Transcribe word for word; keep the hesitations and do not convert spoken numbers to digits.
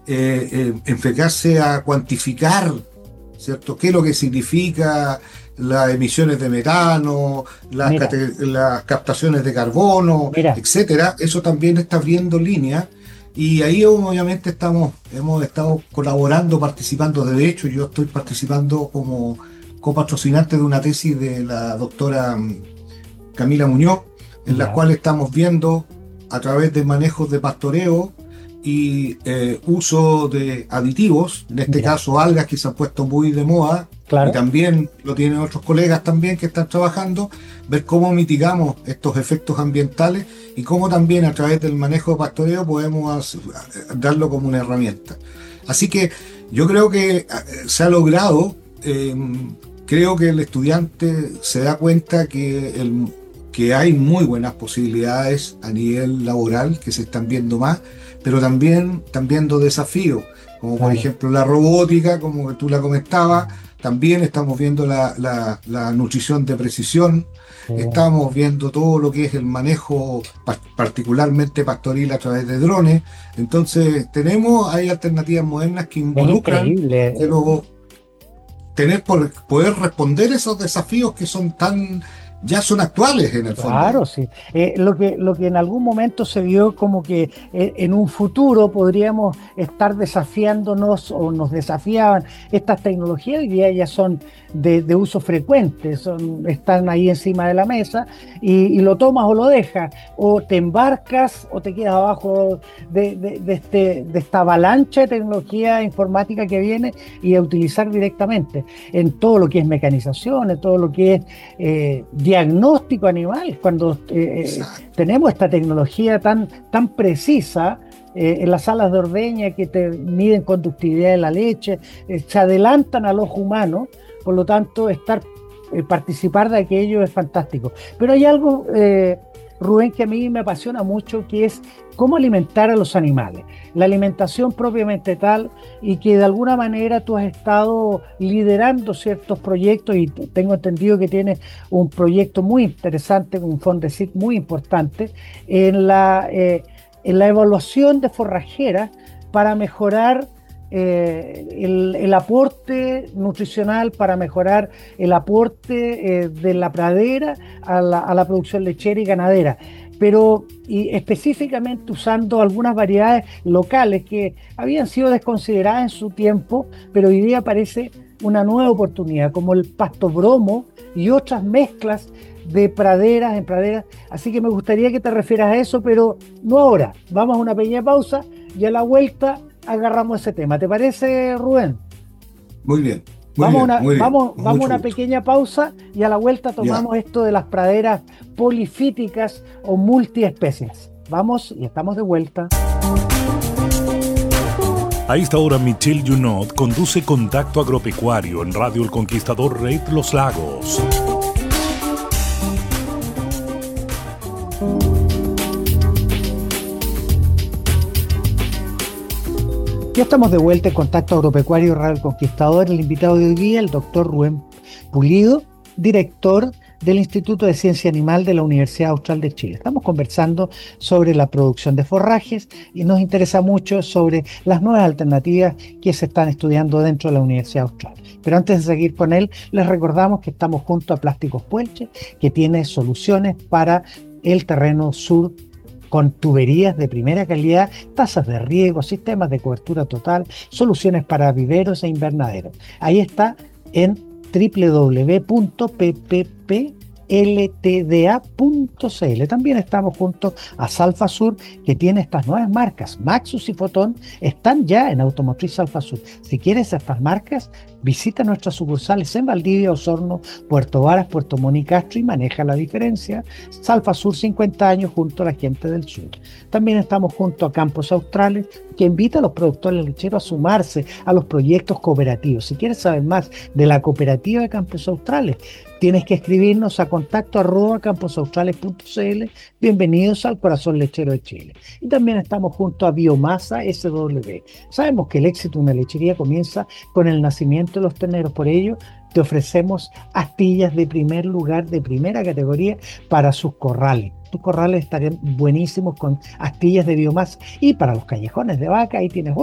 eh, eh, enfocarse a cuantificar, ¿cierto? ¿Qué es lo que significa las emisiones de metano, las, Mira, cate- las captaciones de carbono, mira, etcétera? Eso también está abriendo líneas y ahí obviamente estamos, hemos estado colaborando, participando. De hecho, yo estoy participando como copatrocinante de una tesis de la doctora mm, Camila Muñoz, en la ya, cual estamos viendo a través de manejos de pastoreo y eh, uso de aditivos, en este ya, caso algas que se han puesto muy de moda, y claro. también lo tienen otros colegas también que están trabajando, ver cómo mitigamos estos efectos ambientales y cómo también a través del manejo de pastoreo podemos darlo como una herramienta. Así que yo creo que eh, se ha logrado, eh, creo que el estudiante se da cuenta que el que hay muy buenas posibilidades a nivel laboral, que se están viendo más, pero también están viendo desafíos, como por Claro. ejemplo la robótica, como tú la comentabas, también estamos viendo la, la- la nutrición de precisión, Sí. estamos viendo todo lo que es el manejo pa- particularmente pastoril a través de drones. Entonces tenemos, hay alternativas modernas que Es involucran que increíble. luego tener por poder responder esos desafíos que son tan, ya son actuales en el fondo. Claro, sí. Eh, lo que, lo que en algún momento se vio como que eh, en un futuro podríamos estar desafiándonos o nos desafiaban estas tecnologías, hoy día ya son de, de uso frecuente, son, están ahí encima de la mesa y, y lo tomas o lo dejas, o te embarcas o te quedas abajo de, de- de este, de esta avalancha de tecnología informática que viene y a utilizar directamente en todo lo que es mecanización, en todo lo que es eh, diagnóstico animal, cuando eh, Exacto. tenemos esta tecnología tan, tan precisa eh, en las salas de ordeña que te miden conductividad de la leche, eh, se adelantan al ojo humano, por lo tanto, estar, eh, participar de aquello es fantástico. Pero hay algo, eh, Rubén, que a mí me apasiona mucho, que es cómo alimentar a los animales, la alimentación propiamente tal, y que de alguna manera tú has estado liderando ciertos proyectos y t- tengo entendido que tienes un proyecto muy interesante, un Fondesit muy importante, en la, eh, en la evaluación de forrajeras para mejorar eh, el, el aporte nutricional, para mejorar el aporte eh, de la pradera a la, a la producción lechera y ganadera, pero y específicamente usando algunas variedades locales que habían sido desconsideradas en su tiempo, pero hoy día aparece una nueva oportunidad, como el pasto bromo y otras mezclas de praderas en praderas. Así que me gustaría que te refieras a eso, pero no ahora. Vamos a una pequeña pausa y a la vuelta agarramos ese tema. ¿Te parece, Rubén? Muy bien, muy Vamos a bien, una, muy bien. vamos, Con vamos a mucho una gusto. pequeña pausa y a la vuelta Ya. tomamos esto de las praderas polifíticas o multiespecies. Vamos y estamos de vuelta. A esta hora, Michelle Junot conduce Contacto Agropecuario en Radio El Conquistador Red Los Lagos. Ya estamos de vuelta en Contacto Agropecuario Radio El Conquistador. El invitado de hoy día, el doctor Rubén Pulido, director del Instituto de Ciencia Animal de la Universidad Austral de Chile. Estamos conversando sobre la producción de forrajes y nos interesa mucho sobre las nuevas alternativas que se están estudiando dentro de la Universidad Austral. Pero antes de seguir con él, les recordamos que estamos junto a Plásticos Puelche, que tiene soluciones para el terreno sur con tuberías de primera calidad, tasas de riego, sistemas de cobertura total, soluciones para viveros e invernaderos. Ahí está en w w w punto p p p l t d a punto c l. También estamos junto a Salfa Sur, que tiene estas nuevas marcas. Maxus y Fotón están ya en Automotriz Salfa Sur. Si quieres estas marcas, visita nuestras sucursales en Valdivia, Osorno, Puerto Varas, Puerto Montt y Castro y maneja la diferencia. Salfa Sur, cincuenta años junto a la gente del sur. También estamos junto a Campos Australes, que invita a los productores lecheros a sumarse a los proyectos cooperativos. Si quieres saber más de la cooperativa de Campos Australes, tienes que escribirnos a contacto arroba camposaustrales punto c l. Bienvenidos al corazón lechero de Chile. Y también estamos junto a Biomasa S W. Sabemos que el éxito de una lechería comienza con el nacimiento de los terneros. Por ello, te ofrecemos astillas de primer lugar, de primera categoría para sus corrales. Tus corrales estarían buenísimos con astillas de biomasa. Y para los callejones de vaca, ahí tienes